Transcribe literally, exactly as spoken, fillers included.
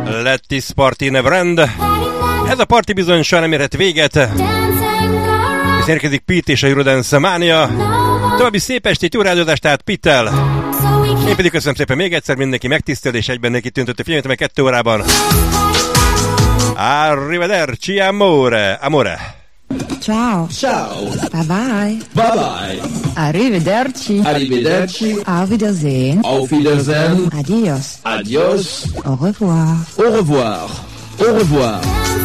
Let this party never end. Ez a parti bizony soha nem érhet véget. Ez érkezik Pete és a Eurodance Mania. További szép estét, jó rádiózást, tehát Pittel. Én pedig köszönöm szépen még egyszer, mindenki megtisztelt és egyben neki tűntött a figyelmet, meg kettő órában. Arrivederci, amore, amore. Ciao. Ciao. Bye bye. Bye bye. Arrivederci. Arrivederci. Auf Wiedersehen. Auf Wiedersehen. Adios. Adios. Au revoir. Au revoir. Au revoir.